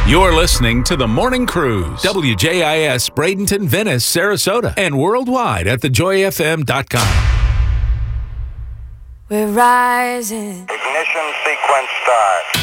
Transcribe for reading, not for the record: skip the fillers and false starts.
You're listening to The Morning Cruise. WJIS, Bradenton, Venice, Sarasota, and worldwide at thejoyfm.com. We're rising. Ignition sequence start.